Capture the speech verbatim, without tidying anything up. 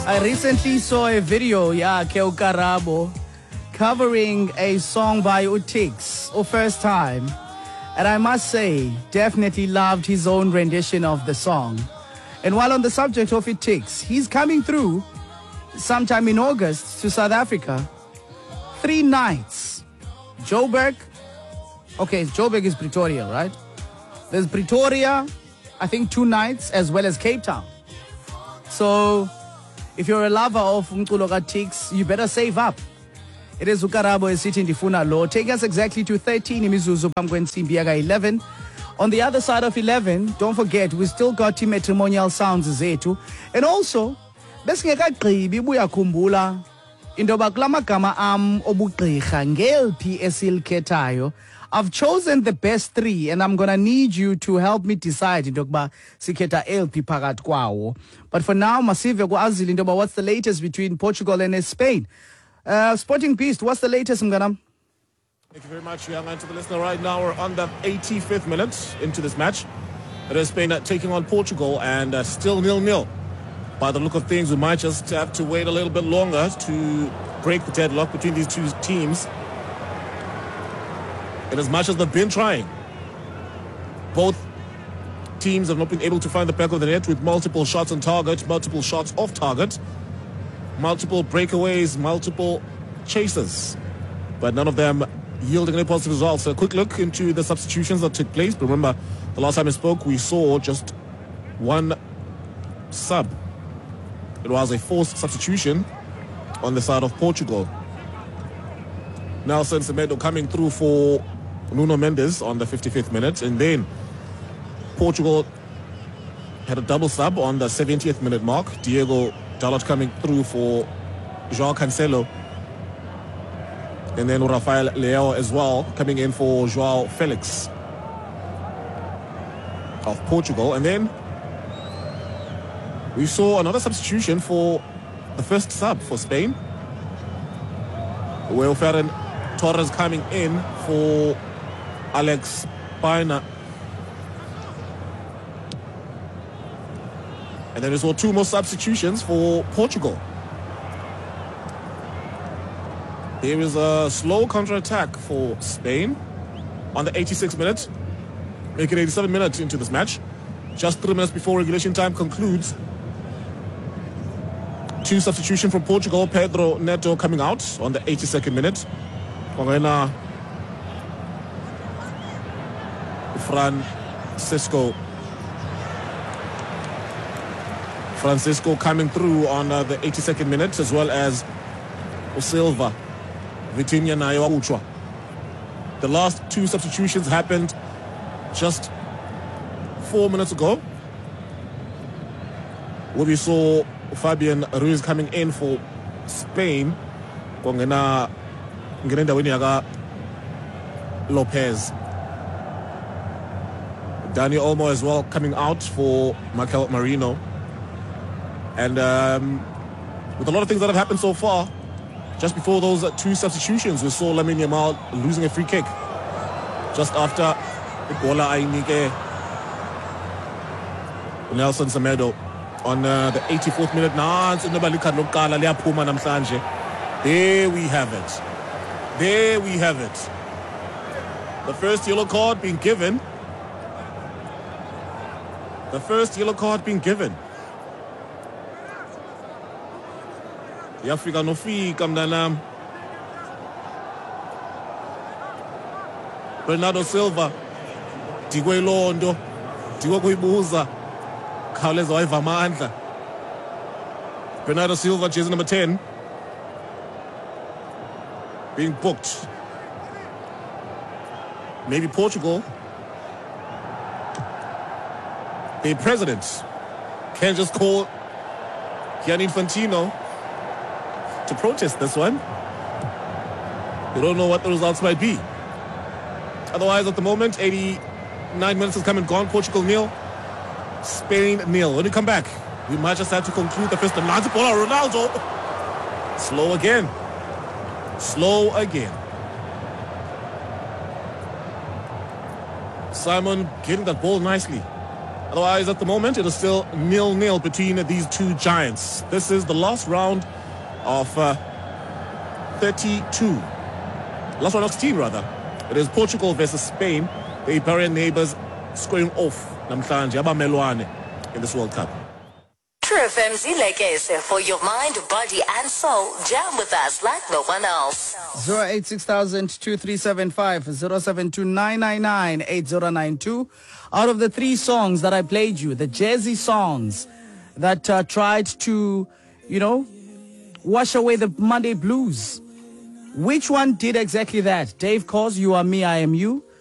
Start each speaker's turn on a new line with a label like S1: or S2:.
S1: I recently saw a video, yeah, Keo Karabo, covering a song by Utix, or first time. And I must say, definitely loved his own rendition of the song. And while on the subject of Utix, he's coming through sometime in August to South Africa. Three nights. Joburg. Okay, Joburg is Pretoria, right? There's Pretoria, I think two nights, as well as Cape Town. So, if you're a lover of umculo kaTix, you better save up. It is Ukarabo City Ndifuna Law. Take us exactly to thirteen imizuzu pamkwensimbi yaka eleven. On the other side of eleven, don't forget, we still got matrimonial sounds zethu. And also, besingekagqibi buyakhumbula into yoba kula magama am obugqirha ngelphi esilikhethayo. I've chosen the best three, and I'm going to need you to help me decide into yokuba sikhetha elphi phakathi kwawo. But for now, masive kuazile into yoba what's the latest between Portugal and Spain. Uh, Sporting Beast, what's the latest, Mganam?
S2: Thank you very much, young man. To the listener right now, we're on the eighty-fifth minute into this match. It is Spain uh, taking on Portugal, and uh, still nil-nil. By the look of things, we might just have to wait a little bit longer to break the deadlock between these two teams. And as much as they've been trying, both teams have not been able to find the back of the net with multiple shots on target, multiple shots off target, multiple breakaways, multiple chases, but none of them yielding any positive results. So a quick look into the substitutions that took place. Remember, the last time I spoke, we saw just one sub. It was a forced substitution on the side of Portugal. Nelson Semedo coming through for Nuno Mendes on the fifty-fifth minute, and then Portugal had a double sub on the seventieth minute mark. Diego Dalot coming through for João Cancelo, and then Rafael Leao as well coming in for João Felix of Portugal. And then we saw another substitution for the first sub for Spain, Will Ferran Torres coming in for Alex Baena. And then we saw two more substitutions for Portugal. There is a slow counter-attack for Spain on the eighty-sixth minute, making eighty-seven minutes into this match. Just three minutes before regulation time concludes. Two substitution from Portugal. Pedro Neto coming out on the eighty-second minute. Morena Francisco Francisco coming through on uh, the eighty-second minute, as well as Silva, Vitinha Nayo Uchwa. The last two substitutions happened just four minutes ago, where we saw Fabian Ruiz coming in for Spain. Kongena Ngerenda Winiaga Lopez. Daniel Olmo as well coming out for Mikel Merino. And um, with a lot of things that have happened so far, just before those uh, two substitutions, we saw Lamine Yamal losing a free kick just after Bola Ainike Nelson Semedo on uh, the eighty-fourth minute. There we have it. There we have it. The first yellow card being given. The first yellow card being given. Yafika nofika mnanam. Bernardo Silva. Digwe Londo. Digwe kuibuza. Khawuleza wayiva amandla. Bernardo Silva, jersey number ten. Being booked. Maybe Portugal, the president, can just call Gianni Infantino to protest this one. You don't know what the results might be. Otherwise, at the moment, eighty-nine minutes has come and gone. Portugal nil, Spain nil. When we come back, we might just have to conclude the first. Ronaldo. Slow again. Slow again. Simon getting that ball nicely. Otherwise, at the moment, it is still nil-nil between these two giants. This is the last round of uh, thirty-two. Last round of sixteen, rather. It is Portugal versus Spain. The Iberian neighbors squaring off namhlanje abamelwane in this World Cup.
S3: True F M Zilekese for your mind, body and soul. Jam with us like no one else.
S1: zero eight six thousand two three seven five, zero seven two nine nine nine eight zero nine two. Out of the three songs that I played you, the jazzy songs that uh, tried to, you know, wash away the Monday blues, which one did exactly that? Dave Cause, You Are Me, I Am You.